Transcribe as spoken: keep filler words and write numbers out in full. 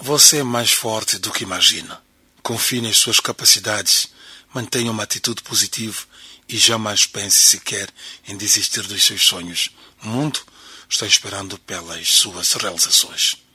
Você é mais forte do que imagina. Confie nas suas capacidades, mantenha uma atitude positiva e jamais pense sequer em desistir dos seus sonhos. O mundo está esperando pelas suas realizações.